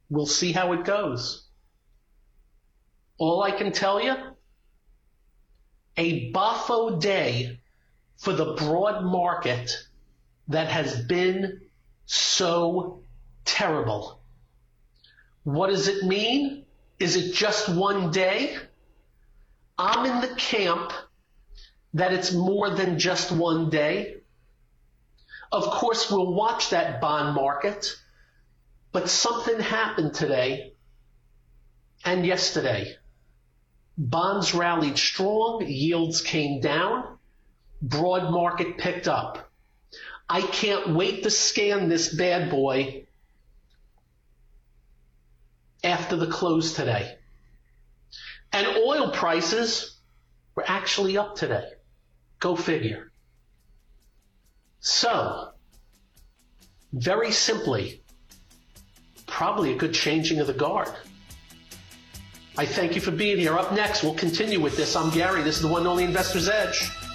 We'll see how it goes. All I can tell you, a boffo day for the broad market that has been so terrible. What does it mean? Is it just one day? I'm in the camp that it's more than just one day. Of course, we'll watch that bond market, but something happened today and yesterday. Bonds rallied strong, yields came down, broad market picked up. I can't wait to scan this bad boy after the close today. And oil prices were actually up today. Go figure. So, very simply, probably a good changing of the guard. I thank you for being here. Up next, we'll continue with this. I'm Gary. This is the One and Only Investor's Edge.